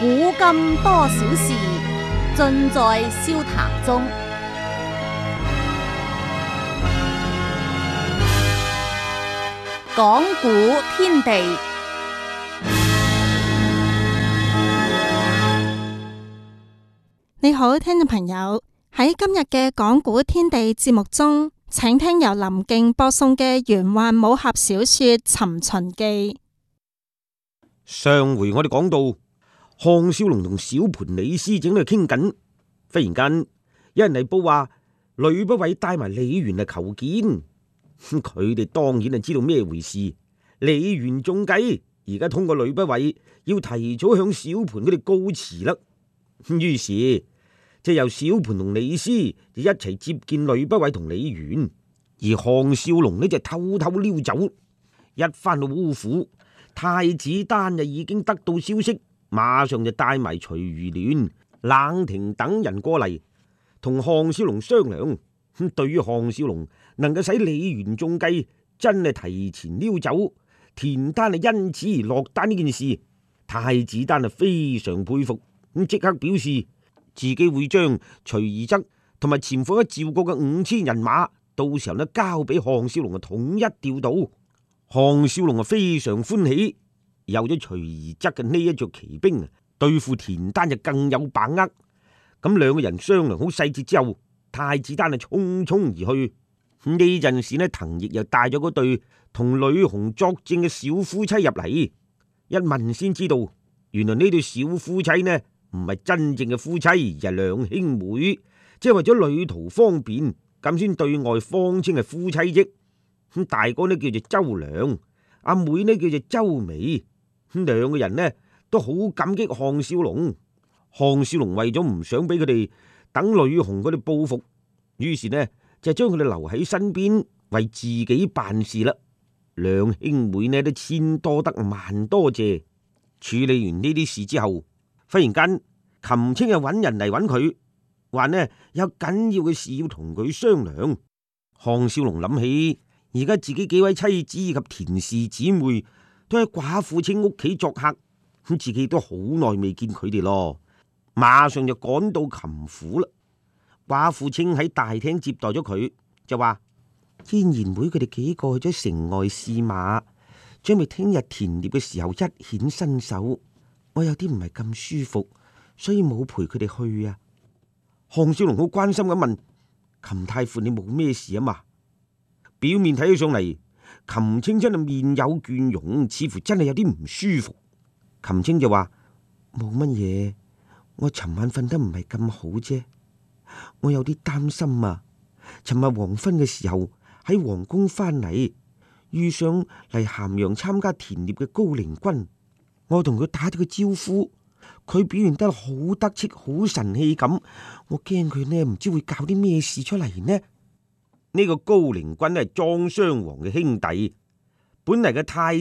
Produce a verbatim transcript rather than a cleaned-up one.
古今多少事，盡在笑談中。講古天地， 你好，聽眾朋友，喺今日嘅講古天地節目中，請聽由林敬播送嘅玄幻武俠小說《尋秦記》。 上回我哋講到項少龍同小盤李斯正喺度傾緊，忽然間有人嚟報話呂不韋帶埋李元嚟求見。佢哋當然係知道咩回事。李元中計，而家通過呂不韋要提早向小盤佢哋告辭啦。於是即係由小盤同李斯就一齊接見呂不韋同李元，而項少龍呢就偷偷溜走。一翻到烏府，太子丹就已經得到消息，馬上就帶埋徐如戀、冷庭等人過嚟，同項少龍商量。咁對於項少龍能夠使李元中計真係提前溜走，田丹係因此而落單呢件事，太子丹係非常佩服，咁即刻表示自己會將徐宜則同埋潛伏喺趙國嘅五千人馬，到時候呢交俾項少龍嘅統一調度。項少龍啊非常歡喜，有咗徐宜則嘅呢一座奇兵，對付田丹就更有把握。咁兩個人商量好細節之後，太子丹係匆匆而去。呢陣時呢，滕奕又帶咗嗰對同呂紅作戰嘅小夫妻入嚟，一問先知道，原來呢對小夫妻呢唔係真正嘅夫妻，而係兩兄妹，即係為咗旅途方便，咁先對外方稱係夫妻啫。咁大哥呢叫做周良，阿妹呢叫做周眉，咁兩個人呢都好感激項少龍。項少龍為咗唔想俾佢哋等呂紅佢哋報復，於是呢就將佢哋留喺身邊為自己辦事啦。兩兄妹呢都千多得萬多謝。處理完呢啲事之後，忽然間秦青又揾人嚟揾佢，話呢有緊要嘅事要同佢商量。項少龍諗起而家自己幾位妻子以及田氏姊妹都喺寡婦青屋企作客，咁自己都好耐未見佢哋咯，馬上就趕到秦府啦。寡婦青喺大廳接待咗佢，就話燕賢妹佢哋幾個去咗城外試馬，準備聽日田獵嘅時候一顯身手，我有啲唔係咁舒服，所以冇陪佢哋去啊。項少龍好關心咁問：秦太傅你冇咩事啊嘛？表面睇起上嚟，秦青真係面有倦容，似乎真係有啲唔舒服。秦青就話：冇乜嘢，我尋晚瞓得唔係咁好啫。我有啲擔心啊！尋日黃昏嘅時候喺皇宮翻嚟，遇上嚟咸陽參加田獵嘅高陵君，我同佢打咗個招呼，佢表現得好得戚，好神氣咁，我驚佢呢唔知會搞啲咩事出嚟呢？呢個高陵君係莊襄王嘅兄弟，本嚟嘅太